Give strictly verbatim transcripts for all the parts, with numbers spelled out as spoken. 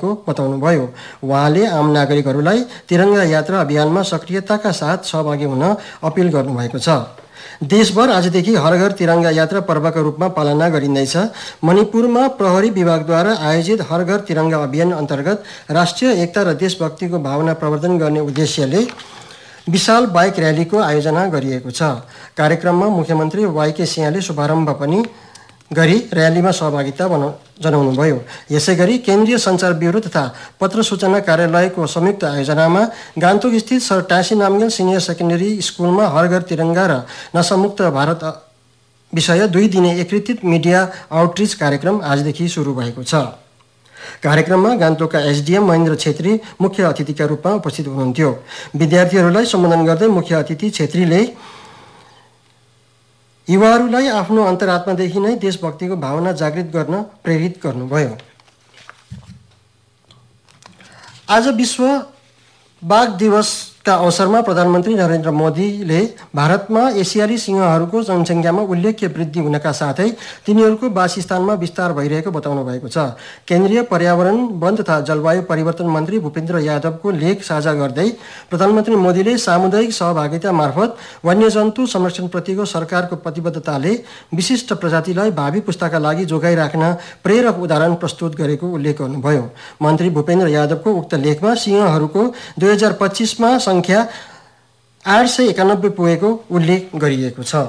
भएको बताउनुभयो। उहाँले आम नागरिकहरूलाई तिरंगा यात्रा अभियानमा सक्रियताका साथ सहभागी हुन अपिल गर्नुभएको छ। देशभर आजदेखि हर घर तिरंगा यात्रा पर्वका रूपमा पालना गरिँदैछ। मणिपुरमा प्रहरी विभागद्वारा आयोजित हर घर तिरंगा अभियान अन्तर्गत राष्ट्रिय एकता र देशभक्तिको भावना प्रवर्धन गर्ने उद्देश्यले विशाल बाइक र्यालीको आयोजना गरिएको छ। कार्यक्रममा मुख्यमन्त्री वाइके सिंहले शुभारम्भ पनि गरी र्यालीमा सहभागिता जनाउनुभयो। यसैगरी केन्द्रीय सञ्चार ब्युरो तथा पत्र सूचना कार्यालयको संयुक्त आयोजनामा गान्तोक स्थित sir Tashi Namgyal senior secondary स्कुलमा हर घर तिरंगा र नशामुक्त भारत विषय दुई दिने एकीकृत मिडिया आउटरिच कार्यक्रम आजदेखि सुरु भएको छ। कार्यक्रममा गान्तोकका एसडिएम महेन्द्र छेत्री मुख्य अतिथिका रूपमा उपस्थित हुनुहुन्थ्यो। विद्यार्थीहरूलाई सम्बोधन गर्दै मुख्य अतिथि छेत्रीले युवाहरूलाई आफ्नो अन्तरात्मादेखि नै देशभक्तिको भावना जागृत गर्न प्रेरित गर्नुभयो। आज विश्व बाघ दिवसका अवसरमा प्रधानमन्त्री नरेन्द्र मोदीले भारतमा एसियाली सिंहहरूको जनसङ्ख्यामा उल्लेख्य वृद्धि हुनका साथै तिनीहरूको वासस्थानमा विस्तार भइरहेको बताउनु भएको छ। केन्द्रीय पर्यावरण, वन तथा जलवायु परिवर्तन मन्त्री भूपेन्द्र यादवको लेख साझा गर्दै प्रधानमन्त्री मोदीले सामुदायिक सहभागिता मार्फत वन्यजन्तु संरक्षणप्रतिको सरकारको प्रतिबद्धताले विशिष्ट प्रजातिलाई भावी पुस्ताका लागि जोगाइराख्न प्रेरक उदाहरण प्रस्तुत गरेको उल्लेख गर्नुभयो। मन्त्री भूपेन्द्र यादवको उक्त लेखमा सिंहहरूको दुई हजार पच्चीसमा संख्या आठ सय एकानब्बे पुगेको उल्लेख गरिएको छ।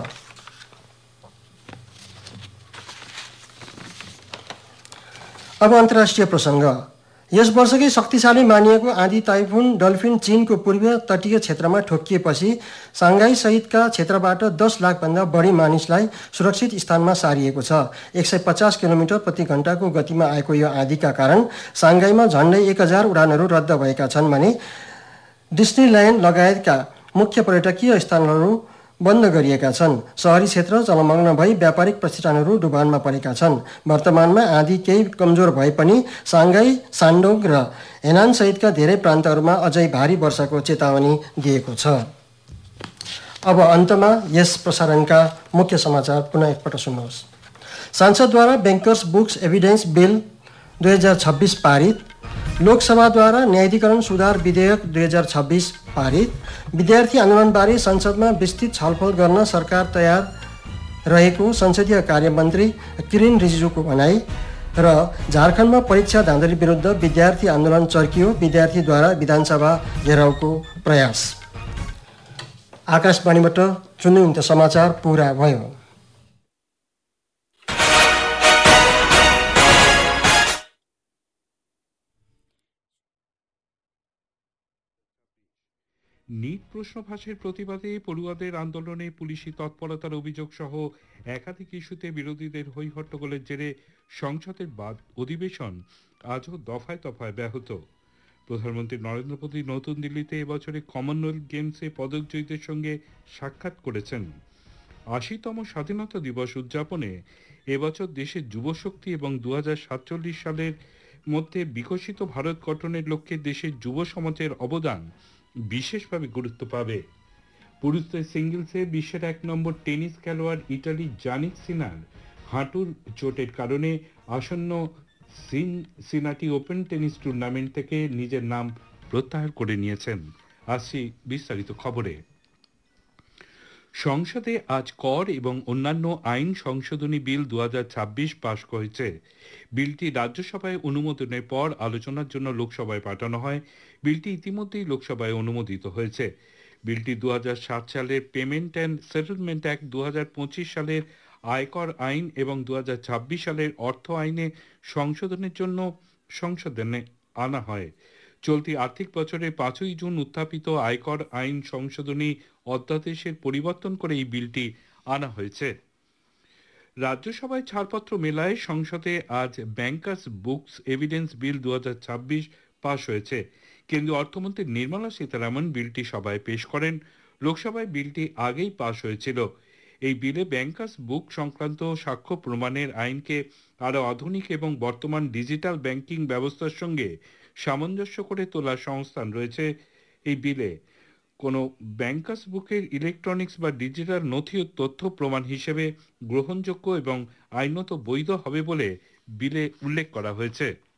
अब अन्तर्राष्ट्रिय प्रसङ्ग। यस वर्षकै शक्तिशाली मानिएको आँधी ताइफुन डल्फिन चीनको पूर्वीय तटीय क्षेत्रमा ठोक्किएपछि साङ्घाई सहितका क्षेत्रबाट दस लाखभन्दा बढी मानिसलाई सुरक्षित स्थानमा सारिएको छ। एक सय पचास किलोमिटर प्रति घण्टाको गतिमा आएको यो आँधीका कारण साङ्घाईमा झन्डै एक हजार उडानहरू रद्द भएका छन् भने डिस्नील्यान्ड लगायतका मुख्य पर्यटकीय स्थानहरू बन्द गरिएका छन्। सहरी क्षेत्र जलमग्न भई व्यापारिक प्रतिष्ठानहरू डुबानमा परेका छन्। वर्तमानमा आँधी केही कमजोर भए पनि साङ्घाई, सान्डोङ र हेनान सहितका धेरै प्रान्तहरूमा अझै भारी वर्षाको चेतावनी दिएको छ। अब अन्तमा यस प्रसारणका मुख्य समाचार पुनः एकपटक सुन्नुहोस्। संसदद्वारा ब्याङ्कर्स बुक्स एभिडेन्स बिल दुई हजार छब्बिस पारित। लोकसभाद्वारा न्यायाधिकरण सुधार विधेयक दुई हजार छब्बिस पारित। विद्यार्थी आन्दोलनबारे संसदमा विस्तृत छलफल गर्न सरकार तयार रहेको संसदीय कार्यमन्त्री किरेन रिजिजूको भनाई र झारखण्डमा परीक्षा धाँधली विरुद्ध विद्यार्थी आन्दोलन चर्कियो, विद्यार्थीद्वारा विधानसभा घेराउको प्रयास। आकाशवाणीबाट सुन्नुहुन्थ्यो समाचार पुरा भयो। नीट प्रश्न ফাঁসের প্রতিবাদে পড়ুয়াদের আন্দোলনে পুলিশি তৎপরতার অভিযোগ সহ একাধিক ইস্যুতে বিরোধীদের হইহট্টগোলের জেরে সংসদের বাদ অধিবেশন আজও দফায় দফায় ব্যাহত। প্রধানমন্ত্রী নরেন্দ্র মোদী নতুন দিল্লিতে এবছরে কমনওয়েলথ গেমসে পদক জয়ীদের সঙ্গে সাক্ষাৎ করেছেন। আশিতম স্বাধীনতা দিবস উদযাপনে এবছর দেশের যুবশক্তি এবং দু হাজার সাতচল্লিশ সালের মধ্যে বিকশিত ভারত গঠনের লক্ষ্যে দেশের যুব সমাজের অবদান বিশেষভাবে গুরুত্ব পাবে। পুরুষদের সিঙ্গলসে বিশ্বের এক নম্বর টেনিস খেলোয়াড় ইটালি জানিক সিনার হাঁটুর চোটের কারণে আসন্ন সিনসিনাটি ওপেন টেনিস টুর্নামেন্ট থেকে নিজের নাম প্রত্যাহার করে নিয়েছেন। আসছি বিস্তারিত খবরে। সংসদে আজ কর এবং অন্যান্য আইন সংশোধনী বিল দু হাজার ছাব্বিশ পাশ হয়েছে। বিলটি রাজ্যসভায় অনুমোদনের পর আলোচনার জন্য লোকসভায় পাঠানো হয়। বিলটি ইতিমধ্যেই লোকসভায় অনুমোদিত হয়েছে। বিলটি দু হাজার সাত সালের পেমেন্ট অ্যান্ড সেটেলমেন্ট অ্যাক্ট, দু হাজার পঁচিশ সালের আয়কর আইন এবং দু হাজার ছাব্বিশ সালের অর্থ আইনে সংশোধনের জন্য সংসদে আনা হয়। চলতি আর্থিক বছরের পাঁচই জুন উত্থাপিত আয়কর আইন সংশোধনী অধ্যাদেশের পরিবর্তন করে এই বিলটি আনা হয়েছে। রাজ্যসভায় ছাড়পত্র মেলায় সংসদে আজ ব্যাংকার্স বুকস এভিডেন্স বিল দু হাজার ছাব্বিশ পাশ হয়েছে। কেন্দ্রীয় অর্থমন্ত্রী নির্মলা সীতারামন বিলটি সভায় পেশ করেন। লোকসভায় বিলটি আগেই পাশ হয়েছিল। এই বিলে ব্যাংকার্স বুক সংক্রান্ত সাক্ষ্য প্রমাণের আইনকে আরও আধুনিক এবং বর্তমান ডিজিটাল ব্যাংকিং ব্যবস্থার সঙ্গে সামঞ্জস্য করে তোলার সংস্থান রয়েছে। এই বিলে কোনো ব্যাংকার্স বুকের ইলেকট্রনিক্স বা ডিজিটাল নথি ও তথ্য প্রমাণ হিসেবে গ্রহণযোগ্য এবং আইনত বৈধ হবে বলে বিলে উল্লেখ করা হয়েছে।